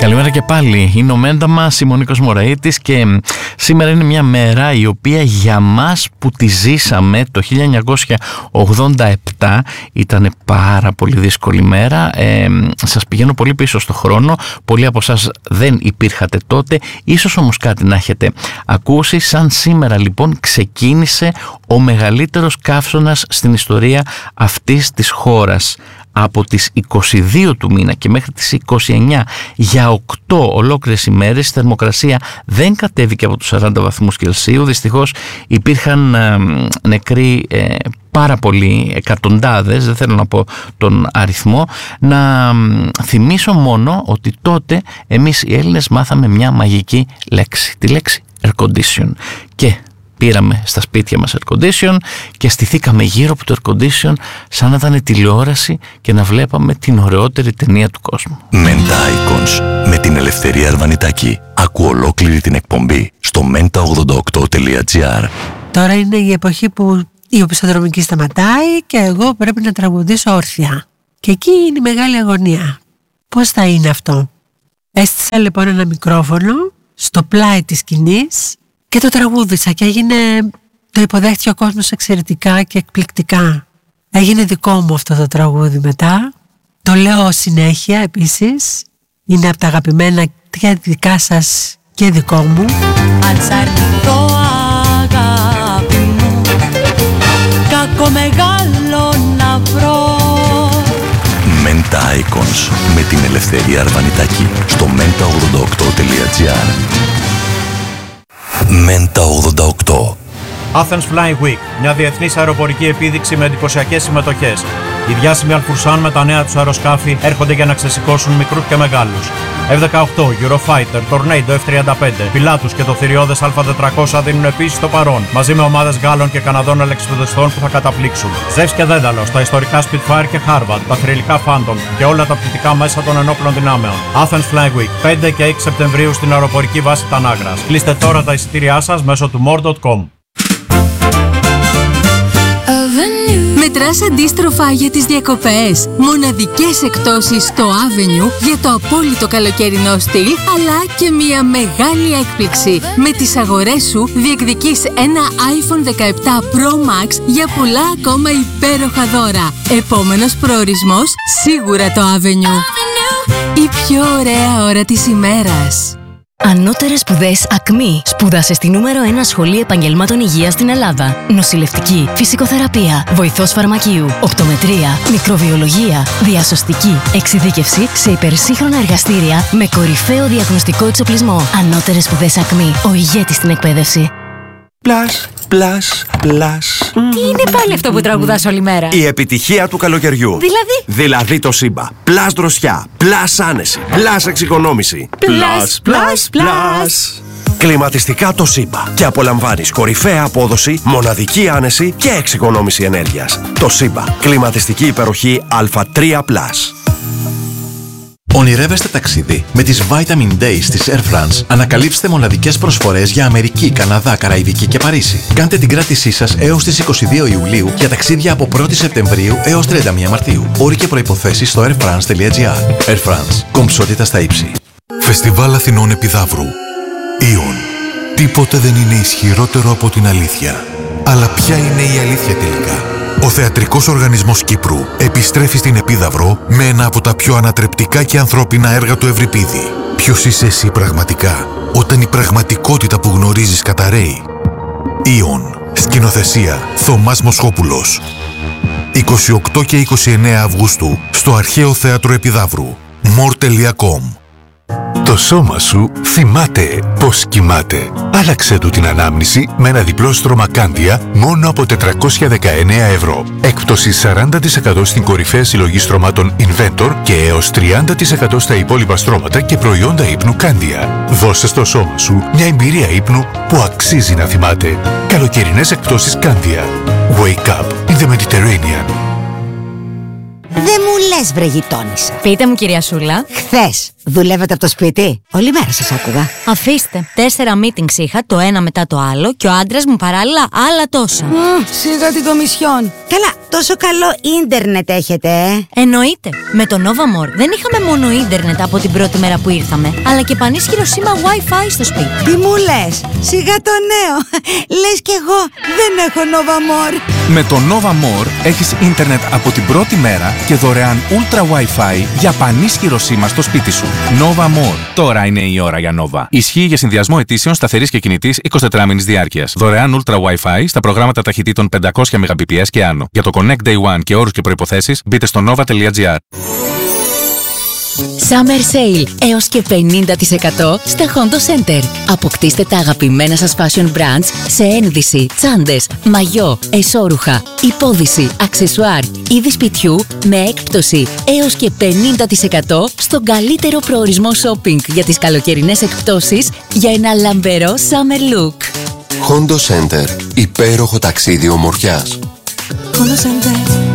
Καλημέρα και πάλι. Είναι ο Μέντα μας, είμαι ο Νίκος Μωραΐτης και σήμερα είναι μια μέρα η οποία για μας που τη ζήσαμε το 1987 ήταν πάρα πολύ δύσκολη μέρα. Σας πηγαίνω πολύ πίσω στο χρόνο. Πολλοί από εσάς δεν υπήρχατε τότε. Ίσως όμως κάτι να έχετε ακούσει. Σαν σήμερα λοιπόν ξεκίνησε ο μεγαλύτερος καύσωνας στην ιστορία αυτής της χώρας. Από τις 22 του μήνα και μέχρι τις 29 για 8 ολόκληρες ημέρες η θερμοκρασία δεν κατέβηκε από τους 40 βαθμούς Κελσίου. Δυστυχώς υπήρχαν νεκροί πάρα πολλοί, εκατοντάδες, δεν θέλω να πω τον αριθμό. Να θυμίσω μόνο ότι τότε εμείς οι Έλληνες μάθαμε μια μαγική λέξη, τη λέξη air condition, και πήραμε στα σπίτια μας air condition και στηθήκαμε γύρω από το air condition σαν να ήταν τηλεόραση και να βλέπαμε την ωραιότερη ταινία του κόσμου. Menta Icons με την Ελευθερία Αρβανιτάκη. Άκου ολόκληρη την εκπομπή στο menta88.gr. Τώρα είναι η εποχή που η οπισθοδρομική σταματάει και εγώ πρέπει να τραγουδήσω όρθια. Και εκεί είναι η μεγάλη αγωνία. Πώς θα είναι αυτό? Έστησα λοιπόν ένα μικρόφωνο στο πλάι της σκηνής και το τραγούδισα και το υποδέχτηκε ο κόσμος εξαιρετικά και εκπληκτικά. Έγινε δικό μου αυτό το τραγούδι μετά. Το λέω συνέχεια επίσης. Είναι από τα αγαπημένα και δικά σας και δικό μου. Ατσαρνητό αγάπη μου, κακό μεγάλο να βρω. Menta Icons με την Ελευθερία Αρβανιτάκη στο menta88.gr. Menta 88. Athens Flying Week, μια διεθνής αεροπορική επίδειξη με εντυπωσιακές συμμετοχές. Οι διάσημοι Αλφουρσάν με τα νέα τους αεροσκάφη έρχονται για να ξεσηκώσουν μικρούς και μεγάλους. F-18, Eurofighter, Tornado F-35, Pilatus και το θηριώδες Α400 δίνουν επίσης το παρόν, μαζί με ομάδες Γάλλων και Καναδών αλεξιπτοδιστών που θα καταπλήξουν. Ζεύς και Δένταλος, τα ιστορικά Spitfire και Harvard, τα θρυλικά Phantom και όλα τα πτυτικά μέσα των ενόπλων δυνάμεων. Athens Flying Week, 5 και 6 Σεπτεμβρίου στην αεροπορική βάση Τανάγρας. Κλείστε τώρα τα εισιτήριά σας μέσω του more.com. Μετράς αντίστροφα για τις διακοπές. Μοναδικές εκπτώσεις στο Avenue για το απόλυτο καλοκαιρινό στυλ, αλλά και μια μεγάλη έκπληξη. Με τις αγορές σου διεκδικείς ένα iPhone 17 Pro Max για πολλά ακόμα υπέροχα δώρα. Επόμενος προορισμός, σίγουρα το Avenue. Η πιο ωραία ώρα της ημέρας. Ανώτερες σπουδές ΑΚΜΗ. Σπούδασε στη νούμερο 1 σχολή επαγγελμάτων υγείας στην Ελλάδα. Νοσηλευτική, φυσικοθεραπεία, βοηθός φαρμακείου, οπτομετρία, μικροβιολογία, διασωστική, εξειδίκευση σε υπερσύγχρονα εργαστήρια με κορυφαίο διαγνωστικό εξοπλισμό. Ανώτερες σπουδές ΑΚΜΗ. Ο ηγέτης στην εκπαίδευση. Πλάς, πλάς, πλάς. Τι είναι πάλι αυτό που τραγουδάς όλη μέρα? Η επιτυχία του καλοκαιριού. Δηλαδή το Σύμπα. Πλάς δροσιά, πλάς άνεση, πλάς εξοικονόμηση. Πλάς, πλάς, πλάς. Κλιματιστικά το Σύμπα. Και απολαμβάνεις κορυφαία απόδοση, μοναδική άνεση και εξοικονόμηση ενέργειας. Το Σύμπα. Κλιματιστική υπεροχή Α3+. Ονειρεύεστε ταξίδι? Με τις Vitamin Days της Air France ανακαλύψτε μοναδικές προσφορές για Αμερική, Καναδά, Καραϊβική και Παρίσι. Κάντε την κράτησή σας έως τις 22 Ιουλίου για ταξίδια από 1η Σεπτεμβρίου έως 31 Μαρτίου. Όροι και προϋποθέσεις στο airfrance.gr. Air France. Κομψότητα στα ύψη. Φεστιβάλ Αθηνών Επιδαύρου. Ιον. Τίποτε δεν είναι ισχυρότερο από την αλήθεια. Αλλά ποια είναι η αλήθεια τελικά? Ο Θεατρικός Οργανισμός Κύπρου επιστρέφει στην Επίδαυρο με ένα από τα πιο ανατρεπτικά και ανθρώπινα έργα του Ευρυπίδη. Ποιος είσαι εσύ πραγματικά, όταν η πραγματικότητα που γνωρίζεις καταρρέει? Ιον. Σκηνοθεσία Θωμάς Μοσχόπουλος. 28 και 29 Αυγούστου στο Αρχαίο Θέατρο Επιδαύρου. more.com. Το σώμα σου θυμάται πως κοιμάται. Άλλαξε του την ανάμνηση με ένα διπλό στρώμα Κάνδια μόνο από 419 ευρώ. Έκπτωση 40% στην κορυφαία συλλογή στρωμάτων Inventor και έως 30% στα υπόλοιπα στρώματα και προϊόντα ύπνου Κάνδια. Δώσε στο σώμα σου μια εμπειρία ύπνου που αξίζει να θυμάται. Καλοκαιρινές εκπτώσεις Κάνδια. Wake up in the Mediterranean. Δεν μου λες, βρε γειτόνισσα. Πείτε μου, κυρία Σούλα. Χθες δουλεύετε από το σπίτι? Όλη μέρα σας άκουγα. Αφήστε. 4 meetings είχα, το ένα μετά το άλλο, και ο άντρας μου παράλληλα άλλα τόσα. Σιγά την κομισιόν. Καλά, τόσο καλό ίντερνετ έχετε, Εννοείται. Με το Nova More δεν είχαμε μόνο ίντερνετ από την πρώτη μέρα που ήρθαμε, αλλά και πανίσχυρο σήμα Wi-Fi στο σπίτι. Τι μου λες? Σιγά το νέο. Λες κι εγώ δεν έχω Nova More. Με το Nova More έχεις ίντερνετ από την πρώτη μέρα και δωρεάν Ultra Wi-Fi για πανίσχυρο σήμα στο σπίτι σου. Nova More. Τώρα είναι η ώρα για Nova. Ισχύει για συνδυασμό ετήσεων σταθερής και κινητής 24 μήνης διάρκειας. Δωρεάν Ultra Wi-Fi στα προγράμματα ταχυτήτων 500 Mbps και άνω. Για το Connect Day One και όρους και προϋποθέσεις μπείτε στο nova.gr. Summer Sale έως και 50% στα Hondo Center. Αποκτήστε τα αγαπημένα σας fashion brands σε ένδυση, τσάντες, μαγιό, εσώρουχα, υπόδυση, αξεσουάρ, είδη σπιτιού με έκπτωση έως και 50% στον καλύτερο προορισμό shopping για τις καλοκαιρινές εκπτώσεις για ένα λαμπερό summer look. Hondo Center. Υπέροχο ταξίδι ομορφιάς. Hondo Center.